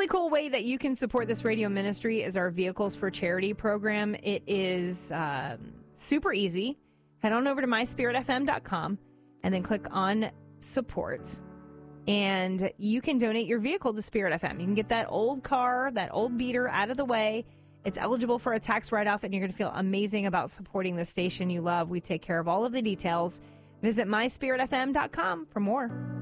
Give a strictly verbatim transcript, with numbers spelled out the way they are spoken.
really cool way that you can support this radio ministry is our Vehicles for Charity program. It is um, super easy. Head on over to my spirit f m dot com and then click on supports. And you can donate your vehicle to Spirit F M. You can get that old car, that old beater out of the way. It's eligible for a tax write-off, and you're going to feel amazing about supporting the station you love. We take care of all of the details. Visit my spirit f m dot com for more.